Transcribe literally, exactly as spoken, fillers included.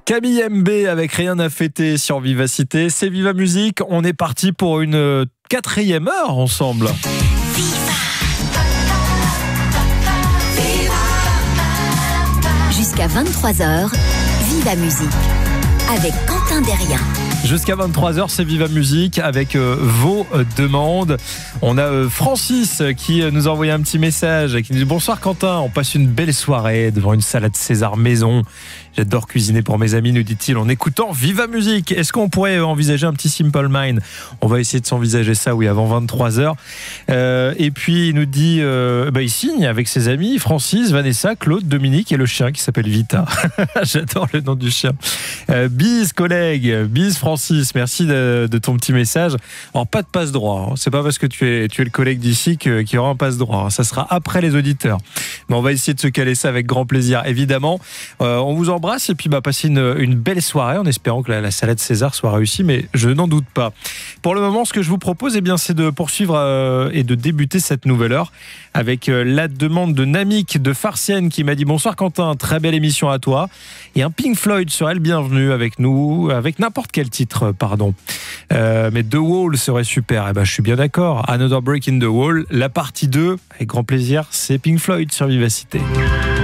Camille M B avec Rien à fêter sur Vivacité. C'est Viva Musique. On est parti pour une quatrième heure ensemble. Jusqu'à vingt-trois heures, Viva Musique avec Quentin Derrien. Jusqu'à vingt-trois heures, c'est Viva Musique avec euh, vos euh, demandes. On a euh, Francis qui euh, nous a envoyé un petit message qui nous dit « Bonsoir Quentin, on passe une belle soirée devant une salade César maison. J'adore cuisiner pour mes amis, nous dit-il, en écoutant Viva Musique. Est-ce qu'on pourrait envisager un petit Simple Mind ?» On va essayer de s'envisager ça, oui, avant vingt-trois heures. Euh, et puis, il nous dit, euh, bah, il signe avec ses amis, Francis, Vanessa, Claude, Dominique et le chien qui s'appelle Vita. J'adore le nom du chien. Euh, bis, collègue, bis, Francis, merci de, de ton petit message. Alors, pas de passe-droit. Hein. C'est pas parce que tu es, tu es le collègue d'ici que, qu'il y aura un passe-droit. Hein. Ça sera après les auditeurs. Mais on va essayer de se caler ça avec grand plaisir, évidemment. Euh, on vous embrasse. Et puis bah, passer une, une belle soirée en espérant que la, la salade César soit réussie, mais je n'en doute pas. Pour le moment, ce que je vous propose, eh bien, c'est de poursuivre euh, et de débuter cette nouvelle heure avec euh, la demande de Namik de Farciennes qui m'a dit « Bonsoir Quentin, très belle émission à toi. » Et un Pink Floyd serait le bienvenu avec nous, avec n'importe quel titre, pardon. Euh, mais The Wall serait super. Eh ben, je suis bien d'accord. Another Break in the Wall, la partie deux, avec grand plaisir, c'est Pink Floyd sur Vivacité.